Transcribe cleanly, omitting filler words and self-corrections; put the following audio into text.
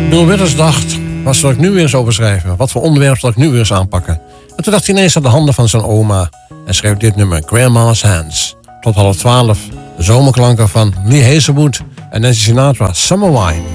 Bill Withers dacht, wat zal ik nu weer eens over schrijven? Wat voor onderwerp zal ik nu weer eens aanpakken? En toen dacht hij ineens aan de handen van zijn oma en schreef dit nummer, Grandma's Hands. Tot 11:30, de zomerklanken van Lee Hazelwood en Nancy Sinatra, Summer Wine.